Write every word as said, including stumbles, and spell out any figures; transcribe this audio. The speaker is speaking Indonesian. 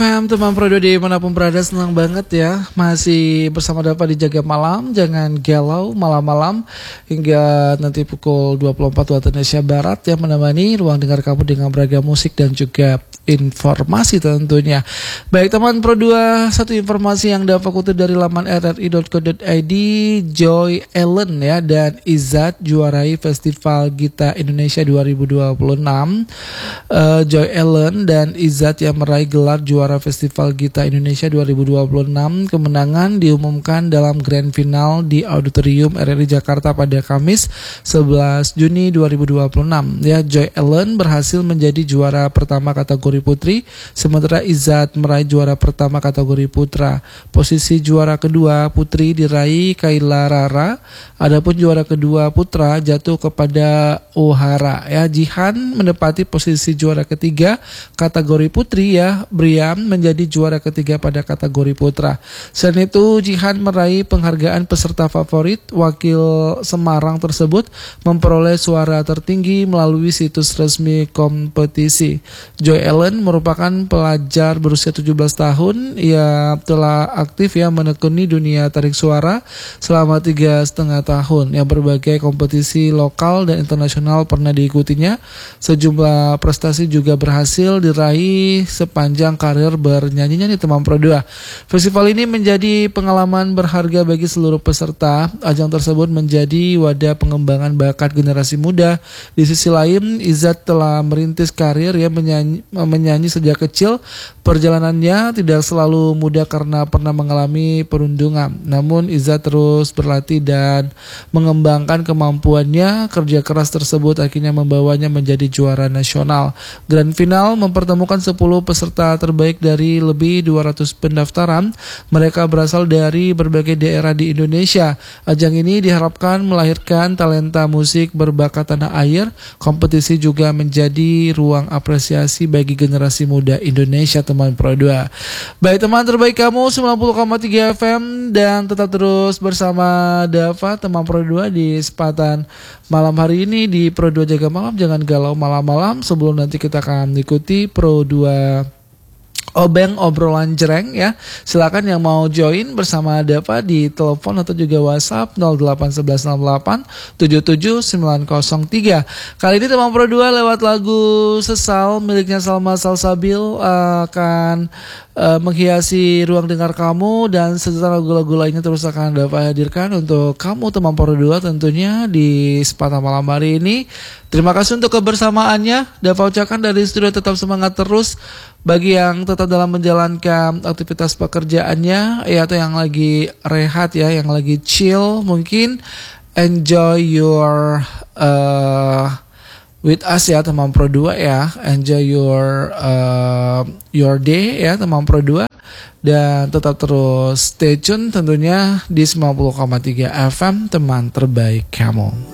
Paham teman Prodo dimanapun berada, senang banget ya masih bersama Dava di Jaga Malam. Jangan galau malam-malam hingga nanti pukul dua puluh empat waktu Indonesia Barat yang menemani ruang dengar kamu dengan beragam musik dan juga informasi tentunya. Baik teman Pro dua, satu informasi yang Dava kutip dari laman r r i dot co dot i d. Joy Allen ya dan Izzat juarai Festival Gita Indonesia dua ribu dua puluh enam. uh, Joy Allen dan Izzat yang meraih gelar juara Festival Gita Indonesia dua ribu dua puluh enam. Kemenangan diumumkan dalam grand final di Auditorium R R I Jakarta pada Kamis sebelas Juni dua ribu dua puluh enam. Ya, Joy Allen berhasil menjadi juara pertama kategori putri, sementara Izzat meraih juara pertama kategori putra. Posisi juara kedua putri diraih Kayla Rara, adapun juara kedua putra jatuh kepada Ohara. Ya, Jihan menempati posisi juara ketiga kategori putri ya. Brian menjadi juara ketiga pada kategori putra. Selain itu, Jihan meraih penghargaan peserta favorit. Wakil Semarang tersebut memperoleh suara tertinggi melalui situs resmi kompetisi. Joy Allen merupakan pelajar berusia tujuh belas tahun. Ia telah aktif ya menekuni dunia tarik suara selama tiga setengah tahun. Yang berbagai kompetisi lokal dan internasional pernah diikutinya. Sejumlah prestasi juga berhasil diraih sepanjang karir bernyanyinya nih teman Pro dua. Festival ini menjadi pengalaman berharga bagi seluruh peserta. Ajang tersebut menjadi wadah pengembangan bakat generasi muda. Di sisi lain, Izzat telah merintis karir ya menyanyi, menyanyi sejak kecil. Perjalanannya tidak selalu mudah karena pernah mengalami perundungan. Namun Izzat terus berlatih dan mengembangkan kemampuannya. Kerja keras tersebut akhirnya membawanya menjadi juara nasional. Grand final mempertemukan sepuluh peserta terbaik dari lebih dua ratus pendaftaran. Mereka berasal dari berbagai daerah di Indonesia. Ajang ini diharapkan melahirkan talenta musik berbakat tanah air. Kompetisi juga menjadi ruang apresiasi bagi generasi muda Indonesia teman Pro dua. Baik teman terbaik kamu sembilan puluh koma tiga F M dan tetap terus bersama Dava teman Pro dua di kesempatan malam hari ini di Pro dua Jaga Malam. Jangan galau malam-malam. Sebelum nanti kita akan ikuti Pro dua Obeng obrolan jereng ya. Silakan yang mau join bersama Dava di telepon atau juga WhatsApp nol delapan satu satu nol delapan tujuh tujuh sembilan nol tiga. Kali ini teman Pro dua lewat lagu Sesal miliknya Salma Salsabil uh, akan uh, menghiasi ruang dengar kamu, dan sejuta lagu-lagu lainnya terus akan Dava hadirkan untuk kamu teman Pro dua tentunya di kesempatan malam hari ini. Terima kasih untuk kebersamaannya. Dava ucapkan dari studio tetap semangat terus bagi yang tetap dalam menjalankan aktivitas pekerjaannya ya, atau yang lagi rehat ya, yang lagi chill, mungkin enjoy your uh, with us ya teman Pro dua ya. Enjoy your uh, your day ya teman Pro dua, dan tetap terus stay tune tentunya di sembilan puluh koma tiga F M teman terbaik kamu.